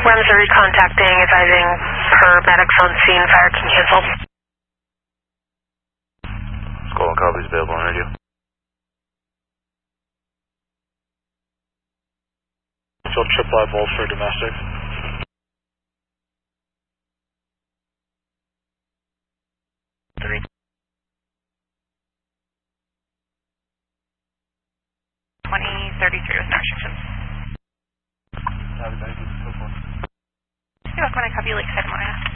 We're Missouri contacting, advising paramedics on scene, fire can cancel. Skull and copies available on radio. Field trip live volt for domestic. Three. 2033 with no restrictions. Thank you. You're welcome. I copy Lakeside, Maya.